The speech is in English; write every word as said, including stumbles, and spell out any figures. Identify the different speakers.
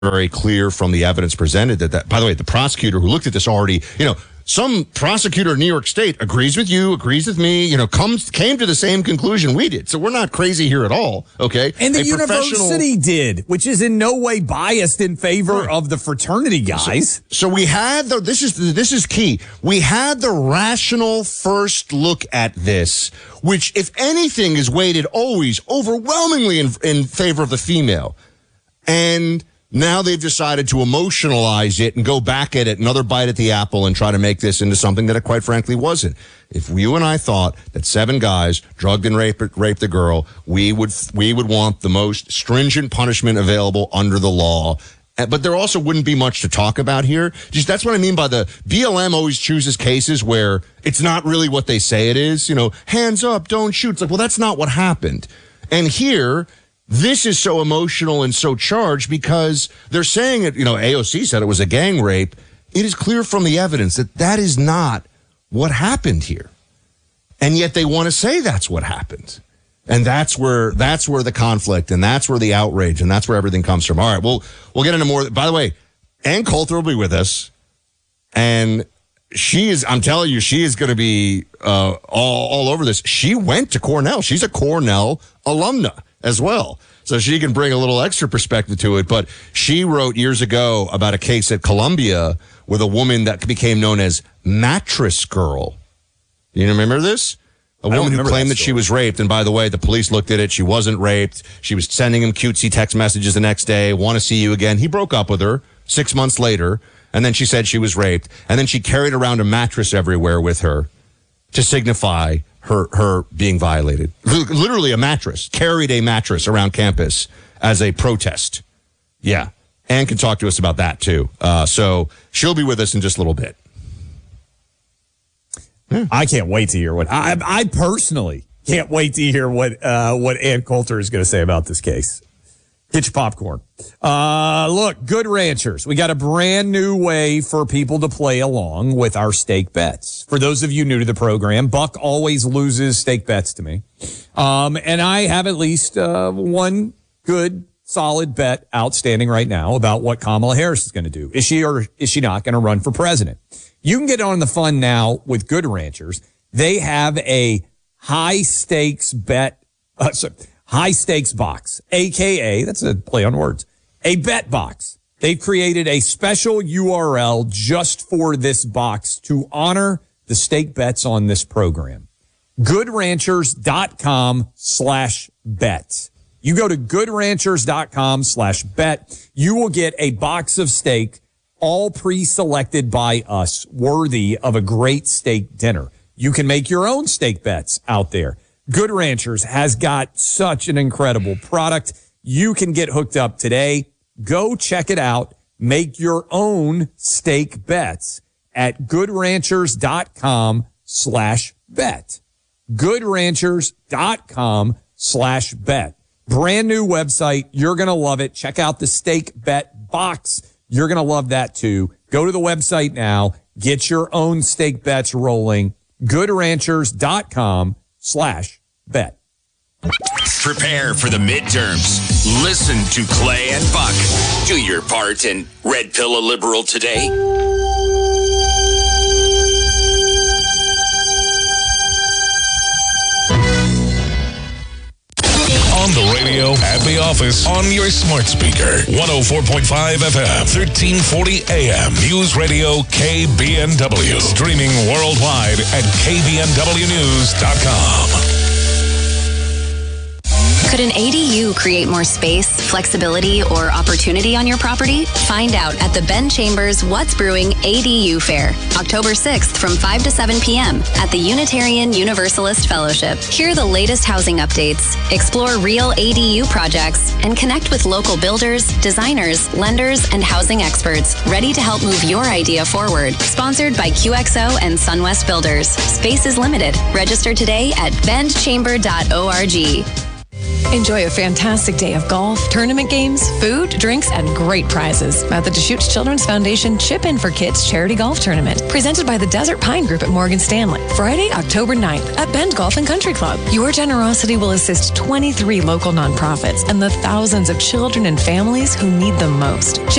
Speaker 1: very clear from the evidence presented that, that, by the way, the prosecutor who looked at this already, you know, some prosecutor in New York State agrees with you, agrees with me, you know, comes came to the same conclusion we did. So we're not crazy here at all, okay?
Speaker 2: And the
Speaker 1: A
Speaker 2: university did, which is in no way biased in favor right. of the fraternity guys.
Speaker 1: So, so we had the this is this is key. We had the rational first look at this, which, if anything, is weighted always overwhelmingly in, in favor of the female, and now they've decided to emotionalize it and go back at it, another bite at the apple, and try to make this into something that it quite frankly wasn't. If you and I thought that seven guys drugged and raped, raped the girl, we would we would want the most stringent punishment available under the law. But there also wouldn't be much to talk about here. Just that's what I mean by the B L M always chooses cases where it's not really what they say it is. You know, hands up, don't shoot. It's like, well, that's not what happened. And here, this is so emotional and so charged because they're saying it, you know, A O C said it was a gang rape. It is clear from the evidence that that is not what happened here. And yet they want to say that's what happened. And that's where that's where the conflict and that's where the outrage and that's where everything comes from. All right, we'll, we'll get into more. By the way, Ann Coulter will be with us. And she is, I'm telling you, she is going to be uh, all, all over this. She went to Cornell. She's a Cornell alumna as well. So she can bring a little extra perspective to it. But she wrote years ago about a case at Columbia with a woman that became known as Mattress Girl. You remember this? A woman who claimed that, that she was raped. And by the way, the police looked at it. She wasn't raped. She was sending him cutesy text messages the next day. Want to see you again. He broke up with her six months later. And then she said she was raped. And then she carried around a mattress everywhere with her to signify her her being violated. Literally a mattress. Carried a mattress around campus as a protest. Yeah. Ann can talk to us about that, too. Uh, so she'll be with us in just a little bit.
Speaker 2: Yeah. I can't wait to hear what... I, I personally can't wait to hear what, uh, what Ann Coulter is going to say about this case. Get your popcorn. Uh, look, Good Ranchers. We got a brand new way for people to play along with our stake bets. For those of you new to the program, Buck always loses stake bets to me. Um, and I have at least uh, one good, solid bet outstanding right now about what Kamala Harris is going to do. Is she or is she not going to run for president? You can get on the fun now with Good Ranchers. They have a high stakes bet. Uh, sorry. High stakes box, A K A, that's a play on words, a bet box. They've created a special U R L just for this box to honor the stake bets on this program. GoodRanchers.com slash bet. You go to GoodRanchers.com slash bet. You will get a box of steak, all pre-selected by us, worthy of a great steak dinner. You can make your own steak bets out there. Good Ranchers has got such an incredible product. You can get hooked up today. Go check it out. Make your own steak bets at GoodRanchers.com slash bet. GoodRanchers.com slash bet. Brand new website. You're going to love it. Check out the steak bet box. You're going to love that too. Go to the website now. Get your own steak bets rolling. GoodRanchers.com slash bet.
Speaker 3: Prepare for the midterms. Listen to Clay and Buck. Do your part in Red Pill a Liberal today.
Speaker 4: On the radio, at the office, on your smart speaker. one oh four point five F M, thirteen forty A M. News Radio K B N W. Streaming worldwide at K B N W news dot com.
Speaker 5: Could an A D U create more space, flexibility, or opportunity on your property? Find out at the Ben Chambers What's Brewing A D U Fair, October sixth from five to seven p.m. at the Unitarian Universalist Fellowship. Hear the latest housing updates, explore real A D U projects, and connect with local builders, designers, lenders, and housing experts ready to help move your idea forward. Sponsored by Q X O and Sunwest Builders. Space is limited. Register today at bend chamber dot org.
Speaker 6: Enjoy a fantastic day of golf, tournament games, food, drinks, and great prizes at the Deschutes Children's Foundation Chip In for Kids Charity Golf Tournament, presented by the Desert Pine Group at Morgan Stanley, Friday, October ninth at Bend Golf and Country Club. Your generosity will assist twenty-three local nonprofits and the thousands of children and families who need them most.